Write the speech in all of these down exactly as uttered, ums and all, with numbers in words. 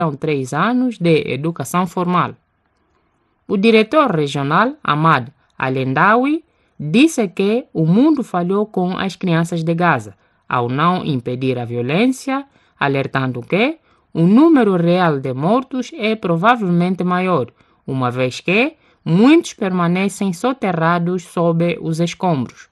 três anos de educação formal. O diretor regional, Ahmad Al-Endawi, disse que o mundo falhou com as crianças de Gaza ao não impedir a violência, alertando que o número real de mortos é provavelmente maior, uma vez que muitos permanecem soterrados sob os escombros.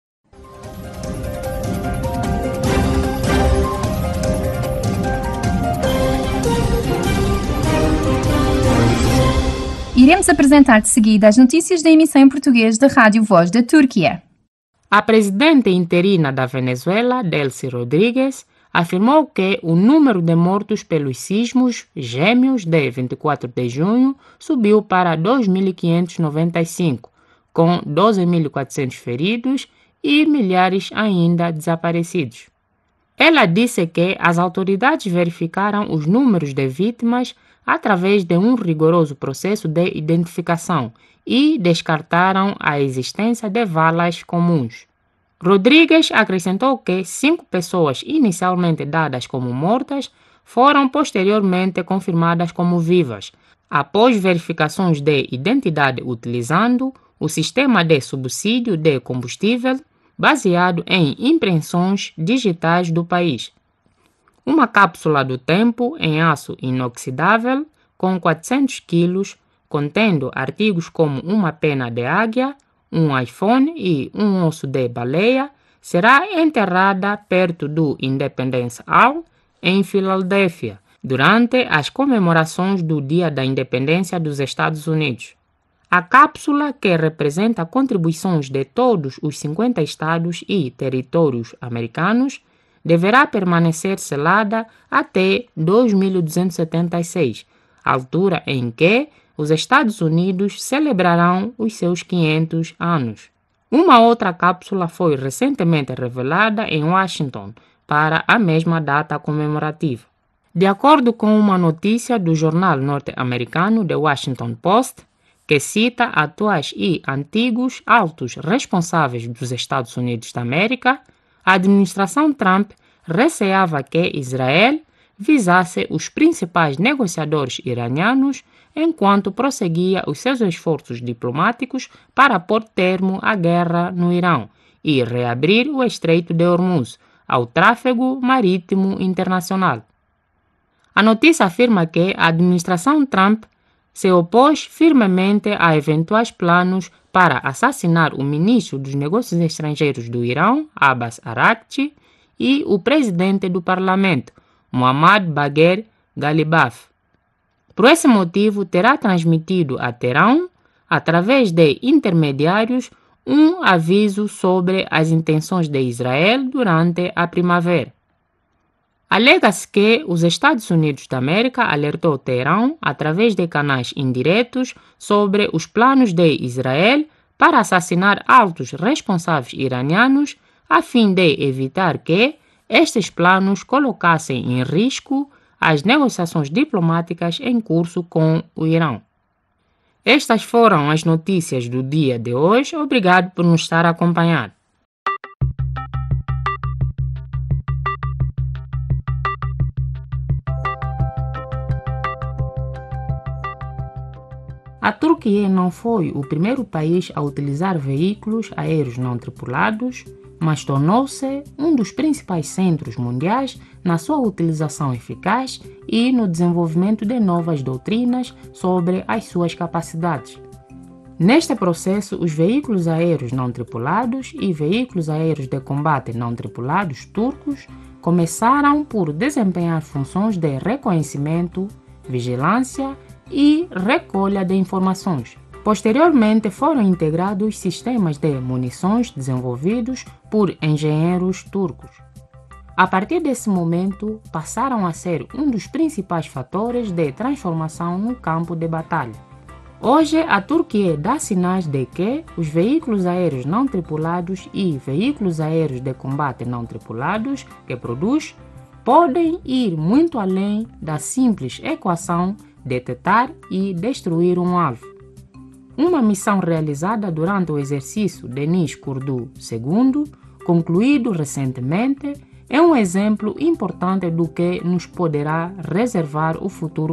Iremos apresentar de seguida as notícias da emissão em português da Rádio Voz da Turquia. A presidente interina da Venezuela, Delcy Rodrigues, afirmou que o número de mortos pelos sismos gêmeos de vinte e quatro de junho subiu para dois mil quinhentos e noventa e cinco, com doze mil e quatrocentos feridos e milhares ainda desaparecidos. Ela disse que as autoridades verificaram os números de vítimas através de um rigoroso processo de identificação e descartaram a existência de valas comuns. Rodrigues acrescentou que cinco pessoas inicialmente dadas como mortas foram posteriormente confirmadas como vivas, após verificações de identidade utilizando o sistema de subsídio de combustível baseado em impressões digitais do país. Uma cápsula do tempo em aço inoxidável com quatrocentos quilos, contendo artigos como uma pena de águia, um iPhone e um osso de baleia, será enterrada perto do Independence Hall, em Filadélfia, durante as comemorações do Dia da Independência dos Estados Unidos. A cápsula, que representa contribuições de todos os cinquenta estados e territórios americanos, deverá permanecer selada até dois mil duzentos e setenta e seis, altura em que os Estados Unidos celebrarão os seus quinhentos anos. Uma outra cápsula foi recentemente revelada em Washington para a mesma data comemorativa. De acordo com uma notícia do jornal norte-americano The Washington Post, que cita atuais e antigos altos responsáveis dos Estados Unidos da América, a administração Trump receava que Israel visasse os principais negociadores iranianos enquanto prosseguia os seus esforços diplomáticos para pôr termo à guerra no Irão e reabrir o Estreito de Hormuz ao tráfego marítimo internacional. A notícia afirma que a administração Trump se opôs firmemente a eventuais planos para assassinar o ministro dos Negócios Estrangeiros do Irão, Abbas Araghchi, e o presidente do parlamento, Mohammad Bagher Ghalibaf. Por esse motivo, terá transmitido a Teherão, através de intermediários, um aviso sobre as intenções de Israel durante a primavera. Alega-se que os Estados Unidos da América alertou Teherão, através de canais indiretos, sobre os planos de Israel para assassinar altos responsáveis iranianos, a fim de evitar que estes planos colocassem em risco as negociações diplomáticas em curso com o Irão. Estas foram as notícias do dia de hoje. Obrigado por nos estar acompanhando. A Turquia não foi o primeiro país a utilizar veículos aéreos não tripulados, mas tornou-se um dos principais centros mundiais na sua utilização eficaz e no desenvolvimento de novas doutrinas sobre as suas capacidades. Neste processo, os veículos aéreos não tripulados e veículos aéreos de combate não tripulados turcos começaram por desempenhar funções de reconhecimento, vigilância e recolha de informações. Posteriormente, foram integrados sistemas de munições desenvolvidos por engenheiros turcos. A partir desse momento, passaram a ser um dos principais fatores de transformação no campo de batalha. Hoje, a Turquia dá sinais de que os veículos aéreos não tripulados e veículos aéreos de combate não tripulados que produz podem ir muito além da simples equação detectar e destruir um alvo. Uma missão realizada durante o exercício Deniz Kurdu segundo, concluído recentemente, é um exemplo importante do que nos poderá reservar o futuro